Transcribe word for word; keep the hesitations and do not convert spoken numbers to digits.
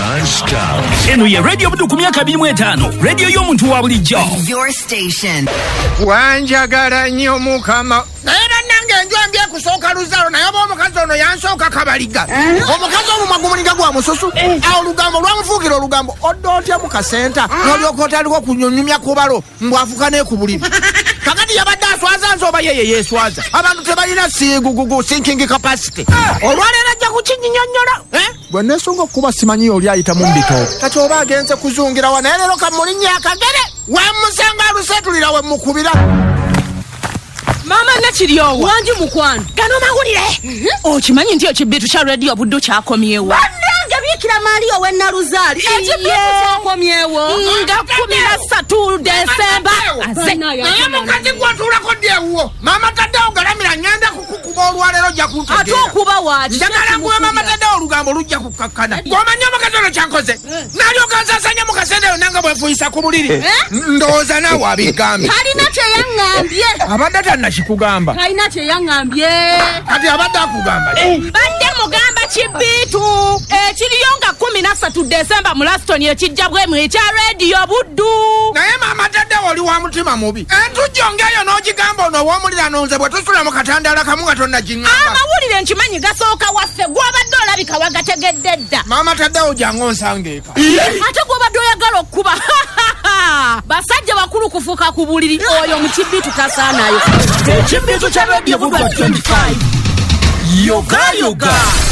non-stop. Eno ye Radio Buddu ku myaka abiri mu etaano. Radio y'omuntu wa bulijjo. Your station. Wanjagala nnyo mukama. Era nange njambye kusooka luzalo naye omukazi ono yansooka kabaliga. Omukazi omumwa gumuliga gwa mususu. Awo lugambo lwamufuukira olugambo oddotya mu kasenta. N'olyoka otandika okunyunyumya ku balo mbwafuka ne ku buliri. Kakati yabadde aswaza nze oba yeye yeeswaza. Abantu tebalina siigugugu thinking capacity. Olwaleero ajja kukinnyonnyola. Bwe neesunga okuba simanyi oli ayita mu mbito. Kati oba agenze kuzungira wa naye leero kamulinnya akagere. Wemusanga alusetulira we mukubira. Mama nakiryowa wanji mukwano gano mawulire okimanyi nti ekibitu kya Radio Buddu kyakomyewo bandange bikira Mario we Naruzali ekibitu kyakomyewo nga kumi na ssatu Desemba aze naye mukati gwatulako ddewo mama taddewo galamira ngenda kukukuba olwaleero ojja kuntegeera ate okuba waaki njagala nguwe mama taddewo olugambo lujja kukakkana gwomanyi omukazi ono kyankoze nalyoka nsasanya mu kasendeyo nanga bwenfuyisa ku buliri ndowooza naawe abigambye talina kyeyaŋŋambye abadde tannakikugamba talina kyeyaŋŋambye kati abadde akugamba badde mugamba kibitu ekiriyo nga kumi na ssatu Desemba mu Laston ekijja bwemu ekya Radio Buddu naye maama taddewo oli wa mutima mubi entujjo ngeeyo n'ogigamba ono ow'omuliraano nze bwe tusula mu katandaala kamu nga tonnagiŋŋamba amawulire nkimanyi gasooka waffe gw'obadde olabika wagategedde dda maama taddewo jangu onsangeeka ate gw'obadde oyagala okuba basajja bakulu kufuuka ku buliri oyo mu kibitu tasaanayo Ekibitu kya Radio Buddu twenty-five. Yoga yoga.